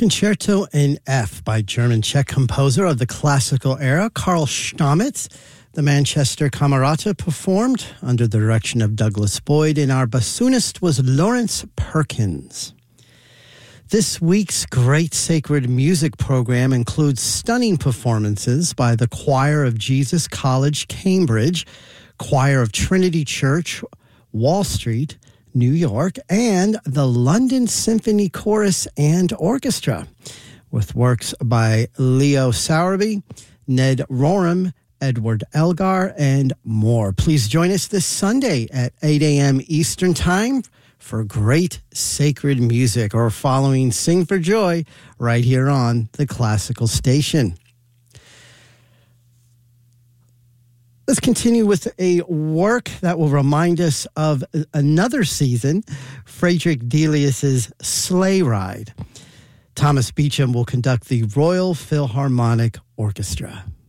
Concerto in F by German-Czech composer of the classical era, Karl Stamitz. The Manchester Camerata performed under the direction of Douglas Boyd, and our bassoonist was Lawrence Perkins. This week's Great Sacred Music program includes stunning performances by the Choir of Jesus College, Cambridge, Choir of Trinity Church, Wall Street, New York, and the London Symphony Chorus and Orchestra, with works by Leo Sowerby, Ned Rorem, Edward Elgar, and more. Please join us this Sunday at 8 a.m. Eastern Time for great sacred music, or following Sing for Joy right here on the Classical Station. Let's continue with a work that will remind us of another season, Frederick Delius's Sleigh Ride. Thomas Beecham will conduct the Royal Philharmonic Orchestra.